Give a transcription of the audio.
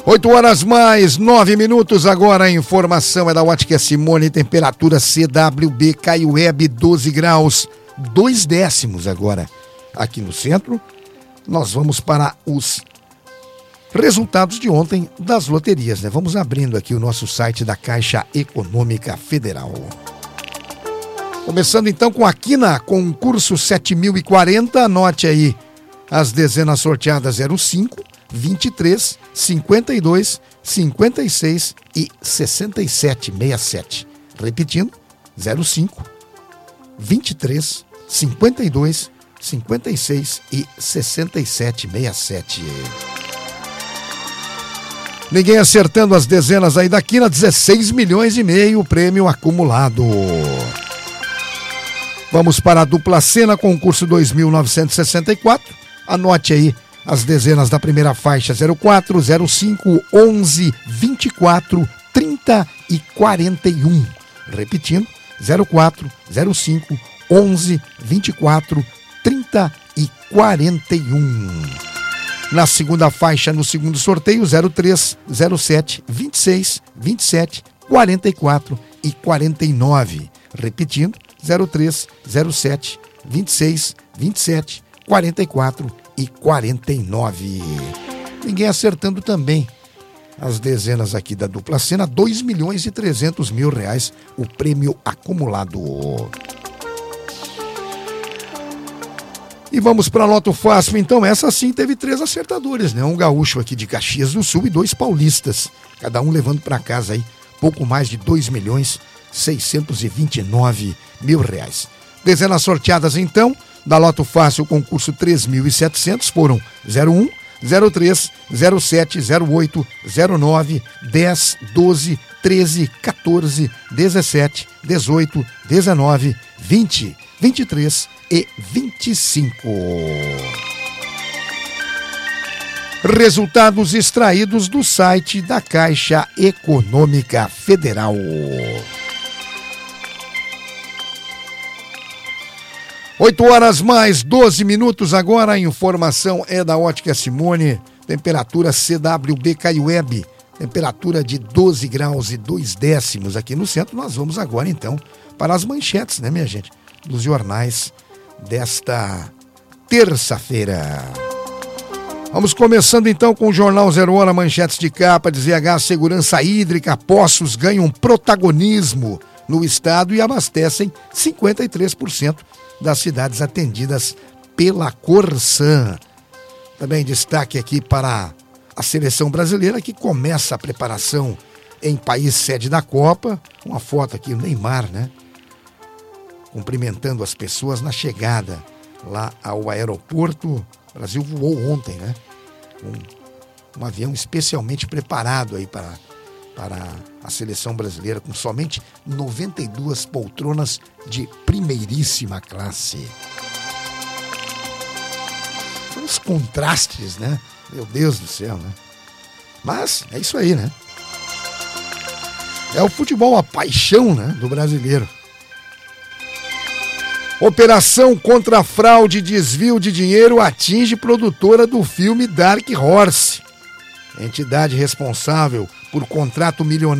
8h mais 9 agora. A informação é da Ótica Simone. Temperatura CWB Caiueb 12 graus 2 décimos agora aqui no centro. Nós vamos para os resultados de ontem das loterias, né? Vamos abrindo aqui o nosso site da Caixa Econômica Federal. Começando então com a quina, concurso 7040, anote aí as dezenas sorteadas 05, 23, 52, 56 e 67, 67. Repetindo, 05, 23, 52, 56 e 67, 67. Ninguém acertando as dezenas aí da quina, 16 milhões e meio o prêmio acumulado. Vamos para a dupla cena, concurso 2964. Anote aí as dezenas da primeira faixa: 04, 05, 11, 24, 30 e 41. Repetindo, 04, 05, 11, 24, 30 e 41. Na segunda faixa, no segundo sorteio, 03, 07, 26, 27, 44 e 49. Repetindo, 03, 07, 26, 27, 44 e 49. Ninguém acertando também as dezenas aqui da dupla cena, 2 milhões e 300 mil reais o prêmio acumulado. E vamos para a Loto Fácil, então. Essa sim teve 3 acertadores, né? Um gaúcho aqui de Caxias do Sul e 2 paulistas, cada um levando para casa aí pouco mais de 2 milhões 629 mil reais. Dezenas sorteadas então da Loto Fácil, concurso 3.700, foram 01, 03, 07, 08, 09, 10, 12, 13, 14, 17, 18, 19, 20, 23 e 25. Resultados extraídos do site da Caixa Econômica Federal. 8h mais 12 agora. A informação é da Ótica Simone. Temperatura CWB Caiueb, temperatura de 12 graus e 2 décimos aqui no centro. Nós vamos agora então para as manchetes, né, minha gente, dos jornais desta terça-feira. Vamos começando então com o Jornal 0 Hora, manchetes de capa: ZH, segurança hídrica, poços ganham protagonismo no estado e abastecem 53% das cidades atendidas pela Corsan. Também destaque aqui para a seleção brasileira, que começa a preparação em país sede da Copa. Uma foto aqui, o Neymar, né? Cumprimentando as pessoas na chegada lá ao aeroporto. O Brasil voou ontem, né? Um avião especialmente preparado aí para a seleção brasileira, com somente 92 poltronas de primeiríssima classe. São os contrastes, né? Meu Deus do céu, né? Mas é isso aí, né? É o futebol, a paixão, né, do brasileiro. Operação contra fraude e desvio de dinheiro atinge produtora do filme Dark Horse. Entidade responsável por contrato milionário